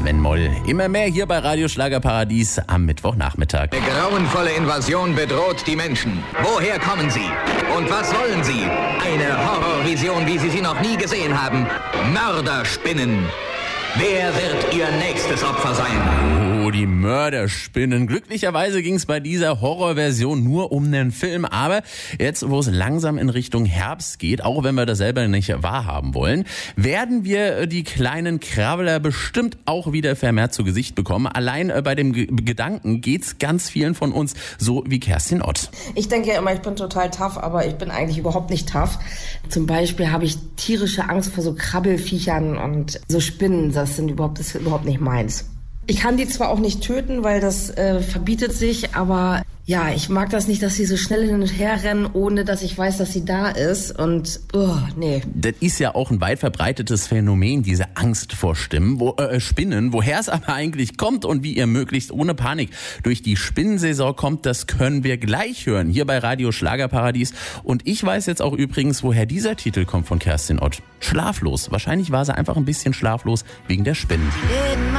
Sven Moll. Immer mehr hier bei Radio Schlagerparadies am Mittwochnachmittag. Eine grauenvolle Invasion bedroht die Menschen. Woher kommen sie? Und was wollen sie? Eine Horrorvision, wie Sie sie noch nie gesehen haben. Mörderspinnen. Wer wird ihr nächstes Opfer sein? Oh, die Mörderspinnen. Glücklicherweise ging es bei dieser Horrorversion nur um einen Film. Aber jetzt, wo es langsam in Richtung Herbst geht, auch wenn wir das selber nicht wahrhaben wollen, werden wir die kleinen Krabbler bestimmt auch wieder vermehrt zu Gesicht bekommen. Allein bei dem Gedanken geht's ganz vielen von uns so wie Kerstin Ott. Ich denke ja immer, ich bin total tough, aber ich bin eigentlich überhaupt nicht tough. Zum Beispiel habe ich tierische Angst vor so Krabbelfiechern und so Spinnen. Das ist überhaupt nicht meins. Ich kann die zwar auch nicht töten, weil das verbietet sich, aber ja, ich mag das nicht, dass sie so schnell hin und her rennen, ohne dass ich weiß, dass sie da ist. Und, nee. Das ist ja auch ein weit verbreitetes Phänomen, diese Angst vor Spinnen. Woher es aber eigentlich kommt und wie ihr möglichst ohne Panik durch die Spinnensaison kommt, das können wir gleich hören, hier bei Radio Schlagerparadies. Und ich weiß jetzt auch übrigens, woher dieser Titel kommt von Kerstin Ott. Schlaflos. Wahrscheinlich war sie einfach ein bisschen schlaflos wegen der Spinnen.